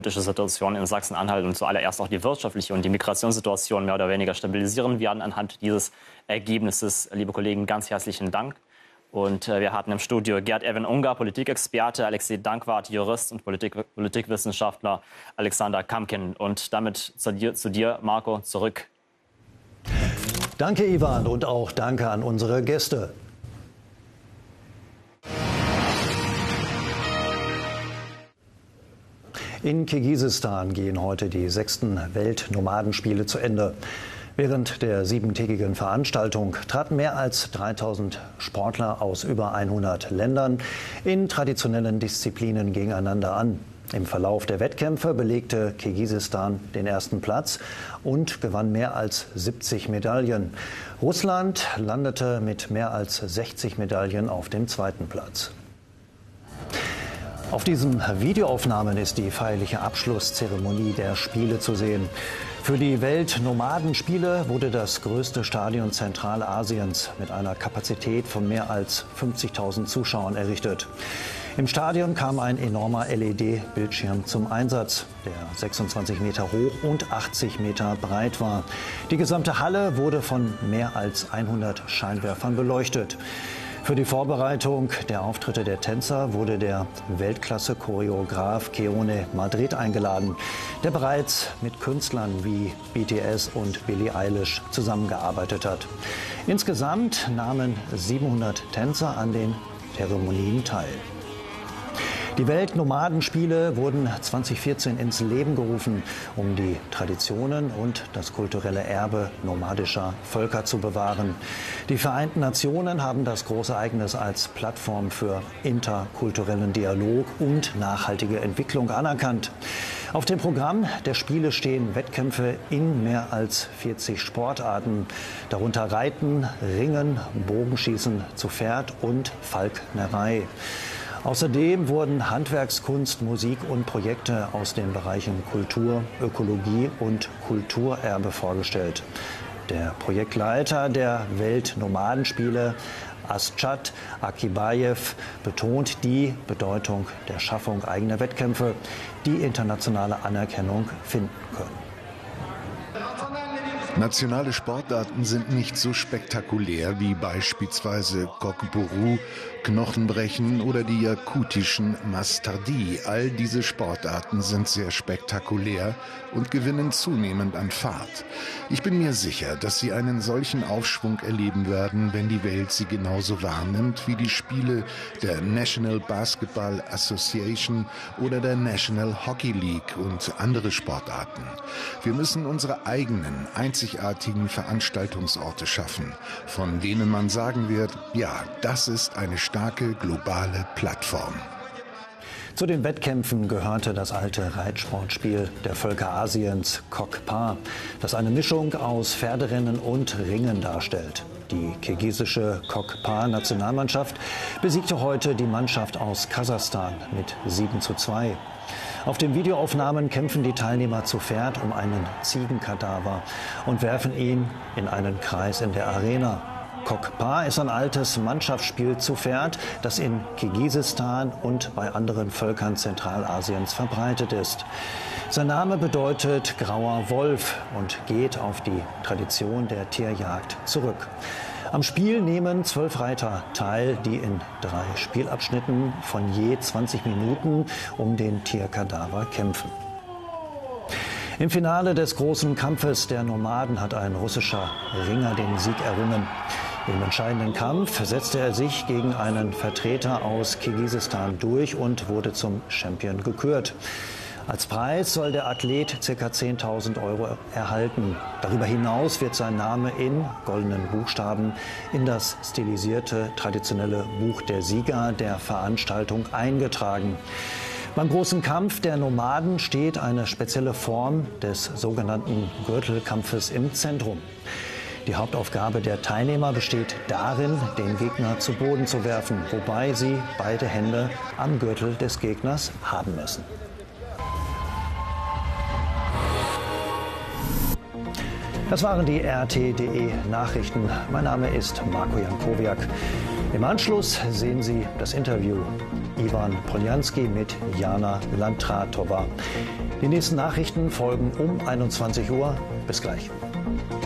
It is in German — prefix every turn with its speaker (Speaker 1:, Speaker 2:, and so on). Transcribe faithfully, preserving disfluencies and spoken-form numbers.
Speaker 1: politische Situation in Sachsen-Anhalt und zuallererst auch die wirtschaftliche und die Migrationssituation mehr oder weniger stabilisieren werden anhand dieses Ergebnisses. Liebe Kollegen, ganz herzlichen Dank. Und äh, wir hatten im Studio Gerd-Erwin Unger, Politikexperte, Alexei Dankwart, Jurist und Politik Politikwissenschaftler, Alexander Kamkin. Und damit zu dir, zu dir, Marco, zurück.
Speaker 2: Danke, Ivan, und auch danke an unsere Gäste. In Kirgisistan gehen heute die sechsten Weltnomadenspiele zu Ende. Während der siebentägigen Veranstaltung traten mehr als dreitausend Sportler aus über hundert Ländern in traditionellen Disziplinen gegeneinander an. Im Verlauf der Wettkämpfe belegte Kirgisistan den ersten Platz und gewann mehr als siebzig Medaillen. Russland landete mit mehr als sechzig Medaillen auf dem zweiten Platz. Auf diesen Videoaufnahmen ist die feierliche Abschlusszeremonie der Spiele zu sehen. Für die Weltnomadenspiele wurde das größte Stadion Zentralasiens mit einer Kapazität von mehr als fünfzigtausend Zuschauern errichtet. Im Stadion kam ein enormer L E D-Bildschirm zum Einsatz, der sechsundzwanzig Meter hoch und achtzig Meter breit war. Die gesamte Halle wurde von mehr als hundert Scheinwerfern beleuchtet. Für die Vorbereitung der Auftritte der Tänzer wurde der Weltklasse-Choreograf Keone Madrid eingeladen, der bereits mit Künstlern wie B T S und Billie Eilish zusammengearbeitet hat. Insgesamt nahmen siebenhundert Tänzer an den Zeremonien teil. Die Weltnomadenspiele wurden zweitausendvierzehn ins Leben gerufen, um die Traditionen und das kulturelle Erbe nomadischer Völker zu bewahren. Die Vereinten Nationen haben das große Ereignis als Plattform für interkulturellen Dialog und nachhaltige Entwicklung anerkannt. Auf dem Programm der Spiele stehen Wettkämpfe in mehr als vierzig Sportarten, darunter Reiten, Ringen, Bogenschießen zu Pferd und Falknerei. Außerdem wurden Handwerkskunst, Musik und Projekte aus den Bereichen Kultur, Ökologie und Kulturerbe vorgestellt. Der Projektleiter der Weltnomadenspiele, Asjad Akibayev, betont die Bedeutung der Schaffung eigener Wettkämpfe, die internationale Anerkennung finden können.
Speaker 3: Nationale Sportarten sind nicht so spektakulär wie beispielsweise Kokboru, Knochenbrechen oder die jakutischen Mastardi. All diese Sportarten sind sehr spektakulär und gewinnen zunehmend an Fahrt. Ich bin mir sicher, dass sie einen solchen Aufschwung erleben werden, wenn die Welt sie genauso wahrnimmt wie die Spiele der National Basketball Association oder der National Hockey League und andere Sportarten. Wir müssen unsere eigenen, einzigartigen Veranstaltungsorte schaffen, von denen man sagen wird, ja, das ist eine starke globale Plattform.
Speaker 2: Zu den Wettkämpfen gehörte das alte Reitsportspiel der Völker Asiens, Kokpa, das eine Mischung aus Pferderennen und Ringen darstellt. Die kirgisische Kokpa-Nationalmannschaft besiegte heute die Mannschaft aus Kasachstan mit sieben zu zwei. Auf den Videoaufnahmen kämpfen die Teilnehmer zu Pferd um einen Ziegenkadaver und werfen ihn in einen Kreis in der Arena. Kokpa ist ein altes Mannschaftsspiel zu Pferd, das in Kirgisistan und bei anderen Völkern Zentralasiens verbreitet ist. Sein Name bedeutet grauer Wolf und geht auf die Tradition der Tierjagd zurück. Am Spiel nehmen zwölf Reiter teil, die in drei Spielabschnitten von je zwanzig Minuten um den Tierkadaver kämpfen. Im Finale des großen Kampfes der Nomaden hat ein russischer Ringer den Sieg errungen. Im entscheidenden Kampf setzte er sich gegen einen Vertreter aus Kirgisistan durch und wurde zum Champion gekürt. Als Preis soll der Athlet ca. zehntausend Euro erhalten. Darüber hinaus wird sein Name in goldenen Buchstaben in das stilisierte traditionelle Buch der Sieger der Veranstaltung eingetragen. Beim großen Kampf der Nomaden steht eine spezielle Form des sogenannten Gürtelkampfes im Zentrum. Die Hauptaufgabe der Teilnehmer besteht darin, den Gegner zu Boden zu werfen, wobei sie beide Hände am Gürtel des Gegners haben müssen. Das waren die R T punkt D E Nachrichten. Mein Name ist Marco Jankowiak. Im Anschluss sehen Sie das Interview Ivan Poljanski mit Jana Landratova. Die nächsten Nachrichten folgen um einundzwanzig Uhr. Bis gleich.